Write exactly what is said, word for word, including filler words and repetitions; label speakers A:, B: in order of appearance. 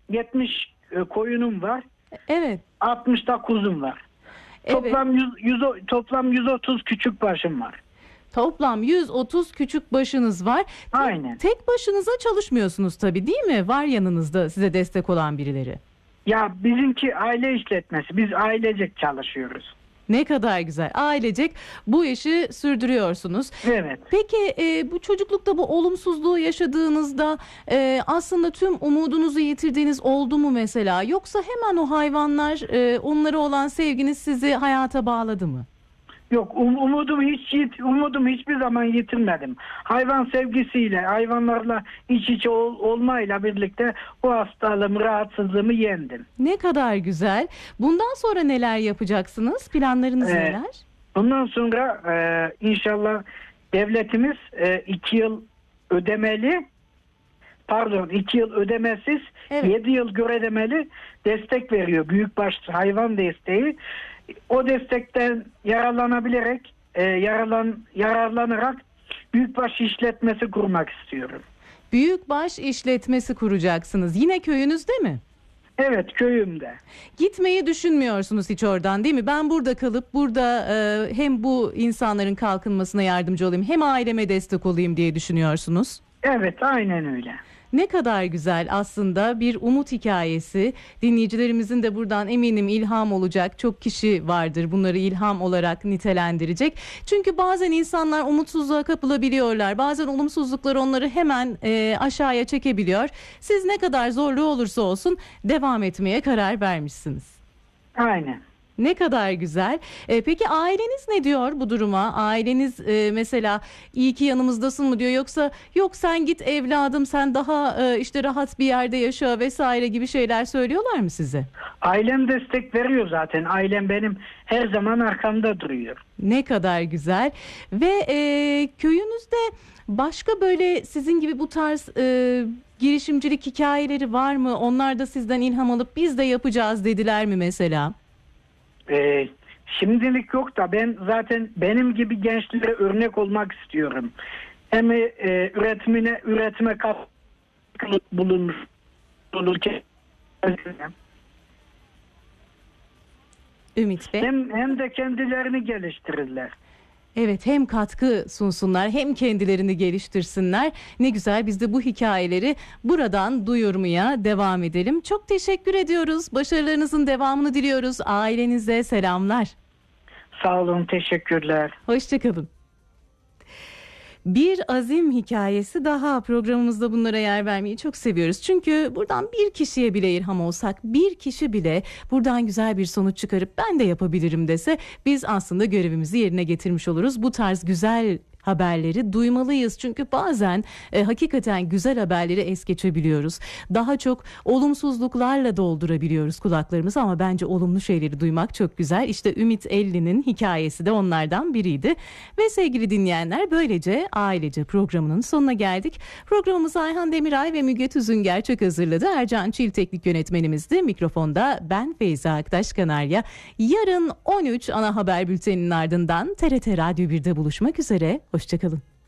A: yetmiş e, koyunum var.
B: Evet.
A: altmış da kuzum var.
B: Evet.
A: Toplam yüz, yüz, toplam yüz otuz küçük başım var.
B: Toplam yüz otuz küçük başınız var. Tek,
A: Aynen.
B: tek başınıza çalışmıyorsunuz tabii, değil mi? Var yanınızda size destek olan birileri.
A: Ya bizimki aile işletmesi. Biz ailecek çalışıyoruz.
B: Ne kadar güzel. Ailecek bu işi sürdürüyorsunuz.
A: Evet.
B: Peki e, bu çocuklukta bu olumsuzluğu yaşadığınızda e, aslında tüm umudunuzu yitirdiğiniz oldu mu mesela? Yoksa hemen o hayvanlar, e, onlara olan sevginiz sizi hayata bağladı mı?
A: Yok, um, umudumu hiç yit, umudumu hiçbir zaman yitirmedim. Hayvan sevgisiyle, hayvanlarla iç içe ol, olmayla birlikte bu hastalığımı, rahatsızlığımı yendim.
B: Ne kadar güzel. Bundan sonra neler yapacaksınız? Planlarınız
A: Ee,
B: neler?
A: Bundan sonra e, inşallah devletimiz e, iki yıl ödemeli, pardon iki yıl ödemesiz,
B: Evet.
A: yedi yıl göredemeli destek veriyor. Büyükbaş hayvan desteği. O destekten yararlanabilerek, e, yararlan, yararlanarak büyükbaş işletmesi kurmak istiyorum.
B: Büyükbaş işletmesi kuracaksınız. Yine köyünüzde mi?
A: Evet, köyümde.
B: Gitmeyi düşünmüyorsunuz hiç oradan, değil mi? Ben burada kalıp burada e, hem bu insanların kalkınmasına yardımcı olayım, hem aileme destek olayım diye düşünüyorsunuz.
A: Evet, aynen öyle.
B: Ne kadar güzel, aslında bir umut hikayesi. Dinleyicilerimizin de buradan eminim ilham olacak çok kişi vardır, bunları ilham olarak nitelendirecek. Çünkü bazen insanlar umutsuzluğa kapılabiliyorlar. Bazen olumsuzluklar onları hemen e, aşağıya çekebiliyor. Siz ne kadar zorlu olursa olsun devam etmeye karar vermişsiniz.
A: Aynen.
B: Ne kadar güzel. E, peki aileniz ne diyor bu duruma? Aileniz e, mesela iyi ki yanımızdasın mı diyor, yoksa yok sen git evladım, sen daha e, işte rahat bir yerde yaşa vesaire gibi şeyler söylüyorlar mı size?
A: Ailem destek veriyor zaten. Ailem benim her zaman arkamda duruyor.
B: Ne kadar güzel. Ve e, köyünüzde başka böyle sizin gibi bu tarz e, girişimcilik hikayeleri var mı? Onlar da sizden ilham alıp biz de yapacağız dediler mi mesela?
A: Ee, şimdilik yok da ben zaten benim gibi gençlere örnek olmak istiyorum. Hem e, üretimine üretime katkı bulunmuş bulunurken
B: Ümit Bey.
A: hem hem de kendilerini geliştirirler.
B: Evet, hem katkı sunsunlar hem kendilerini geliştirsinler. Ne güzel, biz de bu hikayeleri buradan duyurmaya devam edelim. Çok teşekkür ediyoruz. Başarılarınızın devamını diliyoruz. Ailenize selamlar.
A: Sağ olun, teşekkürler.
B: Hoşçakalın. Bir azim hikayesi daha, programımızda bunlara yer vermeyi çok seviyoruz. Çünkü buradan bir kişiye bile ilham olsak, bir kişi bile buradan güzel bir sonuç çıkarıp ben de yapabilirim dese, biz aslında görevimizi yerine getirmiş oluruz. Bu tarz güzel haberleri duymalıyız. Çünkü bazen e, hakikaten güzel haberleri es geçebiliyoruz. Daha çok olumsuzluklarla doldurabiliyoruz kulaklarımızı, ama bence olumlu şeyleri duymak çok güzel. İşte Ümit Elli'nin hikayesi de onlardan biriydi. Ve sevgili dinleyenler, böylece Ailece programının sonuna geldik. Programımızı Ayhan Demiray ve Müge Tüzünger çok hazırladı. Ercan Çil teknik yönetmenimizdi. Mikrofonda ben Feyza Aktaş Kanarya. Yarın on üç ana haber bülteninin ardından T R T Radyo birde buluşmak üzere. Hoşçakalın.